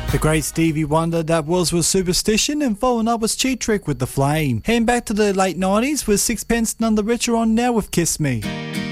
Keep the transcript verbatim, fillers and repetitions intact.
The great Stevie Wonder, that was with Superstition, and following up was Cheat Trick with The Flame. Heading back to the late nineties with Sixpence None the Richer on now with Kiss Me.